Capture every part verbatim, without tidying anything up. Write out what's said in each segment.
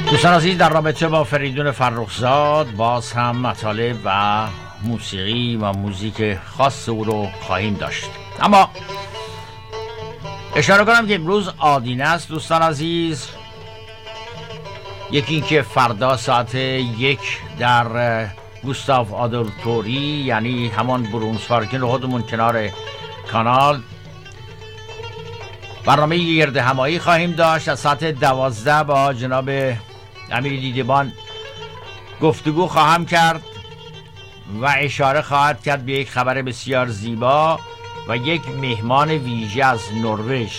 دوستان عزیز، در رابطه با فریدون فرخزاد باز هم مطالب و موسیقی و موزیک خاص او رو خواهیم داشت، اما اشاره کنم که امروز آدینه است دوستان عزیز. یکی این که فردا ساعت یک در گوستاف آدولتوری، یعنی همان برونز پارکین خودمون کنار کانال، برنامه گرد همایی خواهیم داشت. از ساعت دوازده با جناب امیر دیدبان گفتگو خواهم کرد و اشاره خواهد کرد به یک خبر بسیار زیبا و یک مهمان ویژه از نروژ.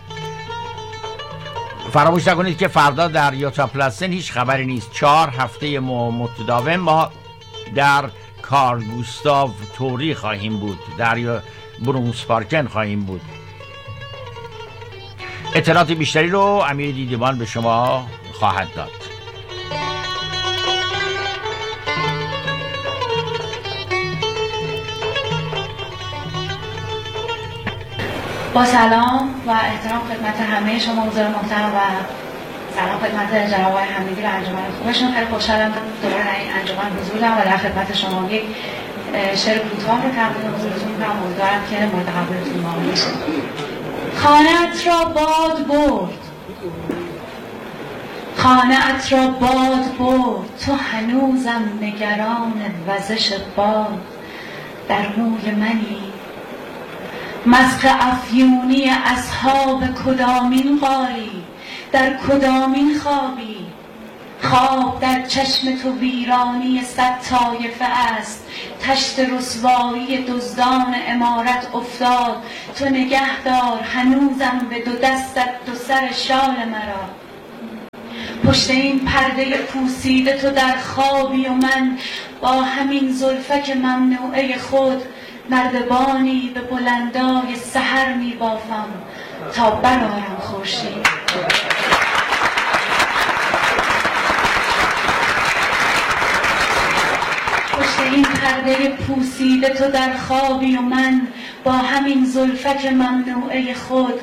فراموش نکنید که فردا در یوتا پلاسن هیچ خبری نیست. چهار هفته متداوم ما در کارل گوستاو توری خواهیم بود، در برونز پارکن خواهیم بود. اطلاعات بیشتری رو امیر دیدبان به شما خواهد داد. با سلام و احترام خدمت همه شما حضار محترم و سلام خدمت جناب آقای حمیدی و انجمن خوبشون. خیلی خوشحالم دوباره در این انجمن حضور دارم و در خدمت شما یک شعر کوتاه رو تقدیم حضورتون می‌کنم. امیدوارم که مورد قبولتون واقع بشه. خانه‌ات را باد برد، خانه‌ات را باد برد، تو هنوزم نگران وزش باد. در موی منی مسخ افیونی اصحاب کدامین غاری، در کدامین خوابی؟ خواب در چشم تو ویرانی صد طایفه است، تشت رسوایی دزدان عمارت افتاد. تو نگهدار هنوزم به دو دستت دو سر شال مرا. پشت این پرده پوسیده تو در خوابی و من با همین زلفک ممنوعه خود نردبانی به بلندای سحر می بافم تا برآرم خورشید. پشت این پرده پوسیده تو در خوابی و من با همین زلفک ممنوعه خود